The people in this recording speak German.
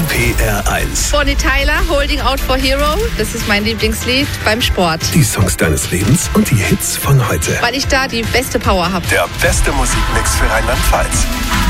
PR1. Bonnie Tyler, Holding Out for Hero. Das ist mein Lieblingslied beim Sport. Die Songs deines Lebens und die Hits von heute. Weil ich da die beste Power habe. Der beste Musikmix für Rheinland-Pfalz.